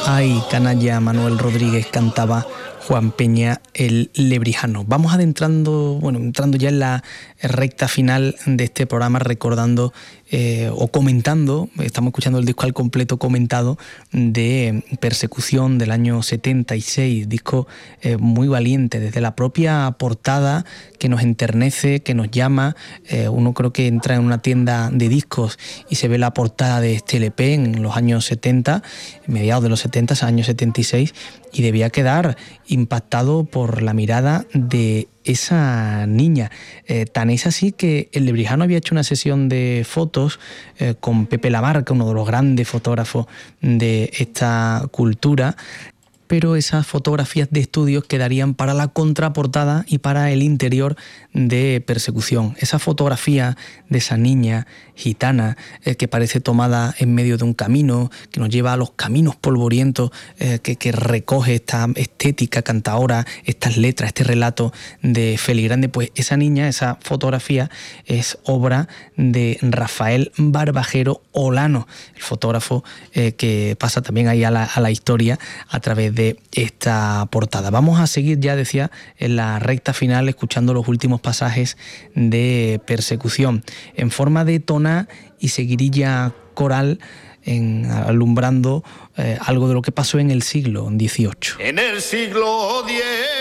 Ay, canalla, Manuel Rodríguez, cantaba Juan Peña el Lebrijano. Vamos entrando ya en la recta final de este programa, recordando o comentando, estamos escuchando el disco al completo comentado de Persecución del año 76, disco muy valiente, desde la propia portada que nos enternece, que nos llama. Uno creo que entra en una tienda de discos y se ve la portada de este LP en los años 70, mediados de los 70, años 76, y debía quedar impactado por la mirada de esa niña. Tan es así que el Lebrijano había hecho una sesión de fotos con Pepe Labarca, uno de los grandes fotógrafos de esta cultura, pero esas fotografías de estudios quedarían para la contraportada y para el interior de Persecución. Esa fotografía de esa niña gitana que parece tomada en medio de un camino, que nos lleva a los caminos polvorientos, que recoge esta estética cantaora, estas letras, este relato de Félix Grande, pues esa niña, esa fotografía es obra de Rafael Barbajero Olano, el fotógrafo que pasa también ahí a la historia a través de esta portada. Vamos a seguir, ya decía, en la recta final, escuchando los últimos pasajes de Persecución en forma de toná y seguirilla coral, alumbrando algo de lo que pasó en el siglo XVIII. En el siglo X